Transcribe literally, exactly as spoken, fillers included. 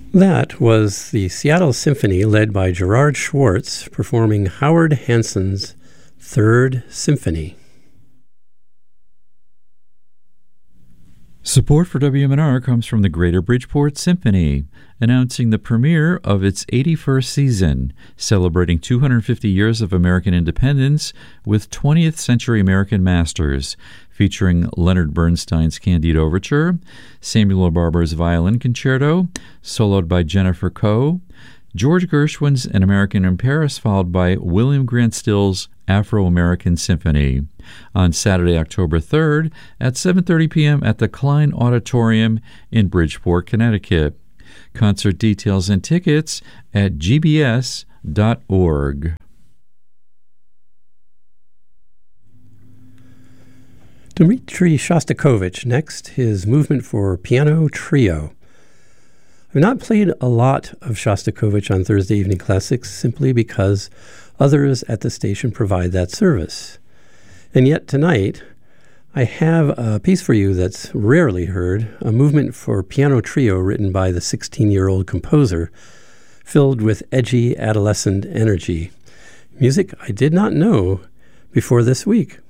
That was the Seattle Symphony led by Gerard Schwartz performing Howard Hanson's Third Symphony. Support for W M N R comes from the Greater Bridgeport Symphony, announcing the premiere of its eighty-first season, celebrating two hundred fifty years of American independence with twentieth century American masters, featuring Leonard Bernstein's Candide Overture, Samuel Barber's Violin Concerto, soloed by Jennifer Coe, George Gershwin's An American in Paris, followed by William Grant Still's Afro-American Symphony, on Saturday, October third at seven thirty p.m. at the Klein Auditorium in Bridgeport, Connecticut. Concert details and tickets at g b s dot org. Dmitri Shostakovich next, his movement for piano trio. I've not played a lot of Shostakovich on Thursday Evening Classics simply because others at the station provide that service. And yet tonight, I have a piece for you that's rarely heard, a movement for piano trio written by the sixteen-year-old composer, filled with edgy adolescent energy. Music I did not know before this week.